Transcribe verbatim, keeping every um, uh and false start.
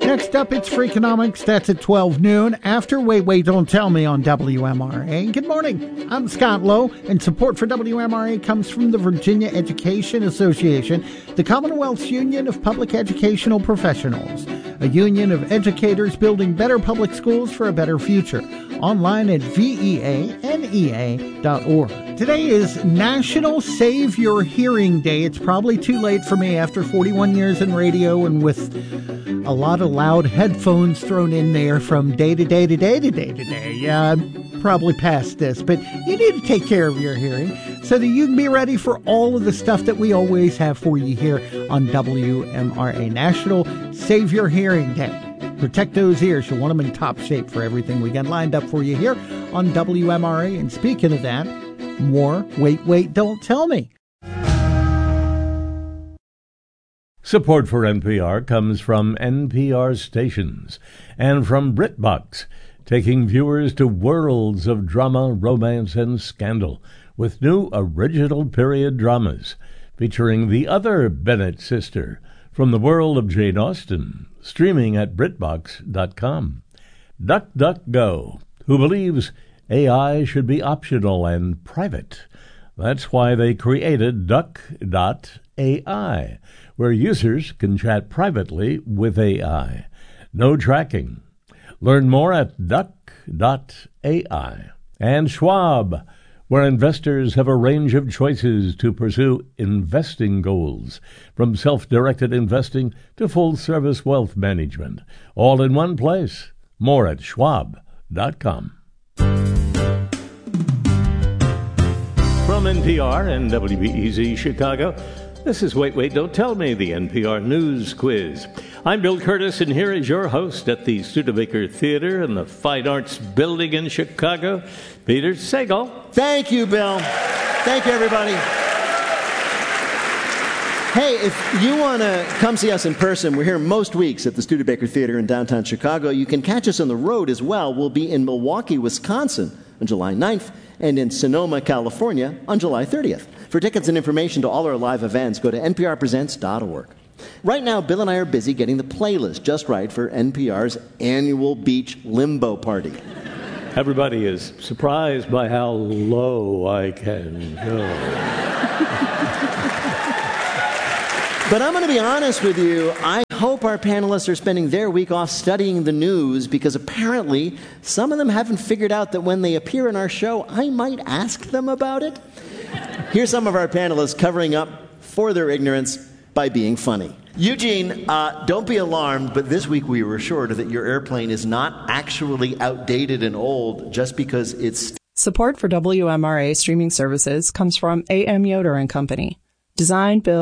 Next up, it's Freakonomics. That's at twelve noon after Wait, Wait, Don't Tell Me on W M R A. Good morning. I'm Scott Lowe, and support for W M R A comes from the Virginia Education Association, the Commonwealth's Union of Public Educational Professionals, a union of educators building better public schools for a better future. Online at V E A N E A dot org. Today is National Save Your Hearing Day. It's probably too late for me after forty-one years in radio and with a lot of loud headphones thrown in there from day to day to day to day to day. Yeah, I'm probably past this, but you need to take care of your hearing so that you can be ready for all of the stuff that we always have for you here on W M R A. National Save Your Hearing Day. Protect those ears. You'll want them in top shape for everything we got lined up for you here on W M R A. And speaking of that, more Wait, Wait, Don't Tell Me. Support for N P R comes from N P R stations and from BritBox, taking viewers to worlds of drama, romance, and scandal with new original period dramas featuring the other Bennett sister from the world of Jane Austen, streaming at BritBox dot com. DuckDuckGo, who believes A I should be optional and private. That's why they created Duck dot A I, where users can chat privately with A I. No tracking. Learn more at Duck dot A I. And Schwab, where investors have a range of choices to pursue investing goals, from self-directed investing to full-service wealth management, all in one place. More at Schwab dot com. From N P R and W B E Z Chicago, this is Wait, Wait, Don't Tell Me, the N P R News Quiz. I'm Bill Curtis, and here is your host at the Studebaker Theater in the Fine Arts Building in Chicago, Peter Sagal. Thank you, Bill. Thank you, everybody. Hey, if you want to come see us in person, we're here most weeks at the Studebaker Theater in downtown Chicago. You can catch us on the road as well. We'll be in Milwaukee, Wisconsin on July ninth and in Sonoma, California on July thirtieth. For tickets and information to all our live events, go to N P R presents dot org. Right now, Bill and I are busy getting the playlist just right for N P R's annual beach limbo party. Everybody is surprised by how low I can go. But I'm going to be honest with you, I hope our panelists are spending their week off studying the news, because apparently some of them haven't figured out that when they appear in our show, I might ask them about it. Here's some of our panelists covering up for their ignorance by being funny. Eugene, uh, don't be alarmed, but this week we were assured that your airplane is not actually outdated and old just because it's... Support for W M R A streaming services comes from A M Yoder and Company. Design, build,